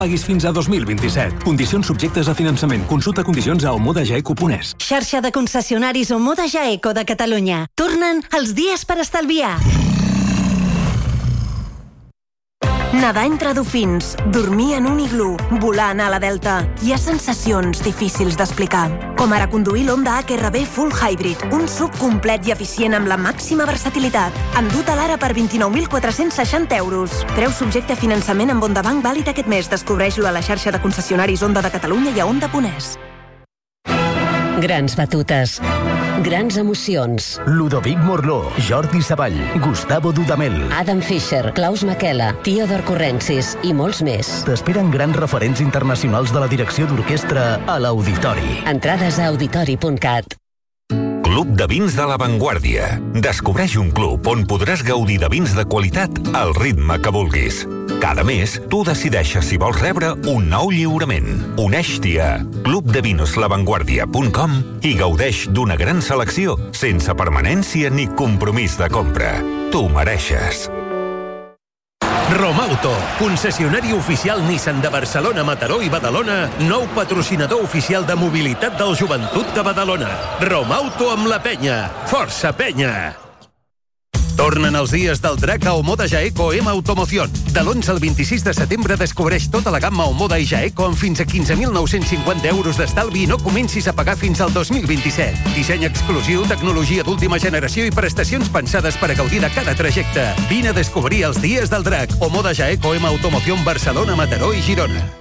Paguis fins a 2027. Condicions subjectes a finançament. Consulta condicions a omodajaeco.es. Xarxa de concessionaris Omoda Jaeco de Catalunya. Tornen els dies per estalviar. Nedar entre dofins, dormir en un iglú, volar a la Delta. Hi ha sensacions difícils d'explicar. Com ara conduir l'Honda HRV Full Hybrid, un SUV complet i eficient amb la màxima versatilitat. Endut a l'ara per 29.460 euros. Preu subjecte a finançament amb Honda Bank vàlid aquest mes. Descobreix-lo a la xarxa de concessionaris Honda de Catalunya i a Honda.es. Grans batutes. Grans emocions. Ludovic Morló, Jordi Savall, Gustavo Dudamel, Adam Fischer, Klaus Makela, Theodor Currencis i molts més. T'esperen grans referents internacionals de la direcció d'orquestra a l'Auditori. Entrades a auditori.cat. Club de Vins de La Vanguardia. Descobreix un club on podràs gaudir de vins de qualitat al ritme que vulguis. Cada mes, tu decideixes si vols rebre un nou lliurament. Uneix-t'hi a clubdevinslavanguardia.com i gaudeix d'una gran selecció sense permanència ni compromís de compra. Tu mereixes. Romauto, concessionari oficial Nissan de Barcelona, Mataró i Badalona, nou patrocinador oficial de mobilitat del Joventut de Badalona. Romauto amb la penya. Força penya! Tornen els dies del drac a Omoda Jaeco M Automoción. De l'11 al 26 de setembre descobreix tota la gamma Omoda i Jaeco amb fins a 15.950 euros d'estalvi i no comencis a pagar fins al 2027. Disseny exclusiu, tecnologia d'última generació i prestacions pensades per a gaudir de cada trajecte. Vine a descobrir els dies del drac. Omoda Jaeco M Automoción Barcelona, Mataró i Girona.